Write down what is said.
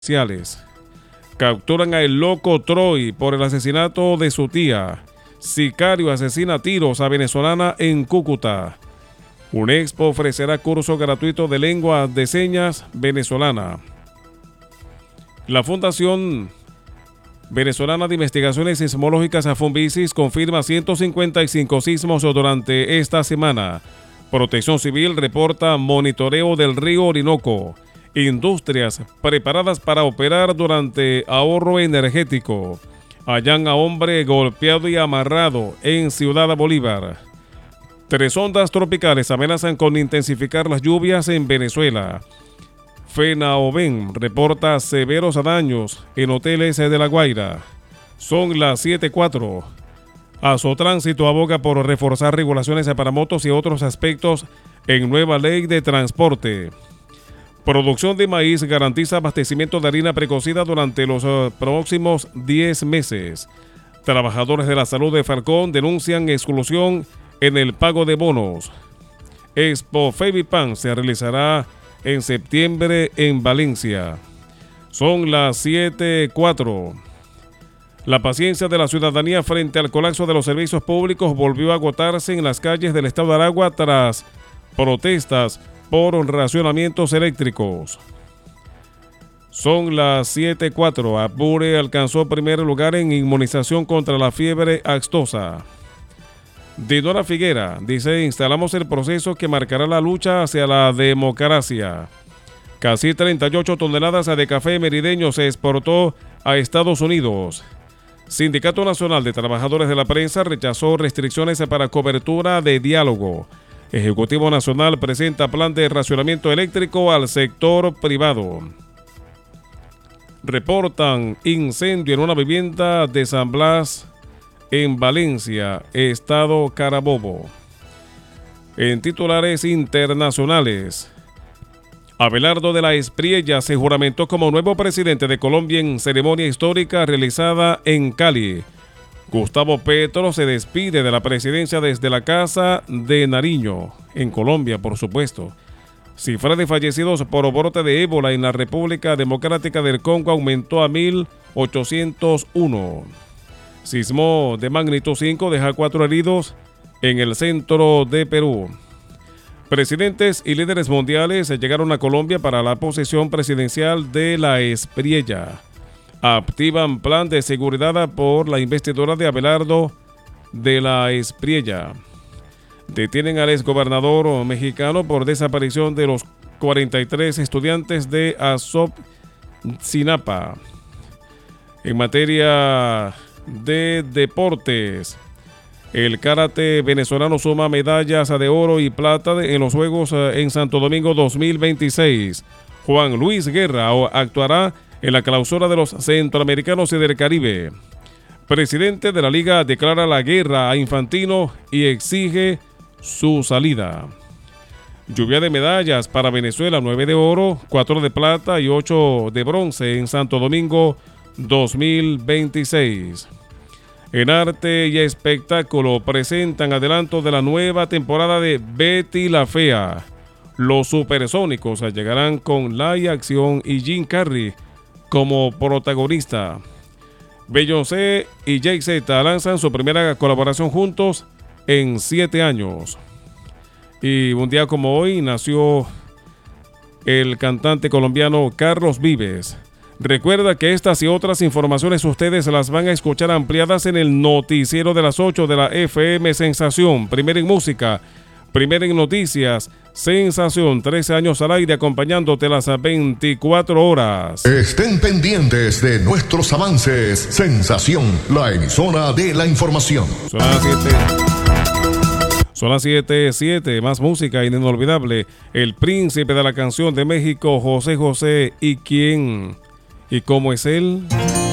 Sociales. Capturan a el loco Troy por el asesinato de su tía. Sicario asesina a tiros a venezolana en Cúcuta. UNEXPO ofrecerá curso gratuito de lengua de señas venezolana. La Fundación Venezolana de Investigaciones Sismológicas Funvisis confirma 155 sismos durante esta semana. Protección Civil reporta monitoreo del río Orinoco. Industrias preparadas para operar durante ahorro energético. Hallan a hombre golpeado y amarrado en Ciudad Bolívar. 3 ondas tropicales amenazan con intensificar las lluvias en Venezuela. FENAOVEN reporta severos daños en hoteles de La Guaira. Son las 7:04. Azotránsito aboga por reforzar regulaciones para motos y otros aspectos en nueva ley de transporte. Producción de maíz garantiza abastecimiento de harina precocida durante los próximos 10 meses. Trabajadores de la salud de Falcón denuncian exclusión en el pago de bonos. Expo Fevipan se realizará en septiembre en Valencia. Son las 7:04. La paciencia de la ciudadanía frente al colapso de los servicios públicos volvió a agotarse en las calles del estado de Aragua tras protestas por racionamientos eléctricos. Son las 7:04. Apure alcanzó primer lugar en inmunización contra la fiebre aftosa. Dinora Figuera dice: instalamos el proceso que marcará la lucha hacia la democracia. Casi 38 toneladas de café merideño se exportó a Estados Unidos. Sindicato Nacional de Trabajadores de la Prensa rechazó restricciones para cobertura de diálogo. Ejecutivo Nacional presenta plan de racionamiento eléctrico al sector privado. Reportan incendio en una vivienda de San Blas en Valencia, estado Carabobo. En titulares internacionales, Abelardo de la Espriella se juramentó como nuevo presidente de Colombia en ceremonia histórica realizada en Cali. Gustavo Petro se despide de la presidencia desde la Casa de Nariño, en Colombia, por supuesto. Cifra de fallecidos por brote de ébola en la República Democrática del Congo aumentó a 1.801. Sismo de magnitud 5 deja 4 heridos en el centro de Perú. Presidentes y líderes mundiales llegaron a Colombia para la posesión presidencial de la Espriella. Activan plan de seguridad por la investidura de Abelardo de la Espriella. Detienen al exgobernador mexicano por desaparición de los 43 estudiantes de Azotzinapa. En materia de deportes, el karate venezolano suma medallas de oro y plata en los Juegos en Santo Domingo 2026. Juan Luis Guerra actuará en la clausura de los centroamericanos y del Caribe. Presidente de la Liga declara la guerra a Infantino y exige su salida. Lluvia de medallas para Venezuela: 9 de oro, 4 de plata y 8 de bronce en Santo Domingo 2026. En arte y espectáculo presentan adelanto de la nueva temporada de Betty la Fea. Los Supersónicos llegarán con Laia Acción y Jim Carrey como protagonista. Beyoncé y Jay-Z lanzan su primera colaboración juntos en 7 años. Y un día como hoy nació el cantante colombiano Carlos Vives. Recuerda que estas y otras informaciones ustedes las van a escuchar ampliadas en el noticiero de las 8 de la FM Sensación. Primero en música, primero en noticias. Sensación, 13 años al aire acompañándote las 24 horas. Estén pendientes de nuestros avances. Sensación, la emisora de la información. Son las 7:07, más música inolvidable. El príncipe de la canción de México, José José. ¿Y quién? ¿Y cómo es él?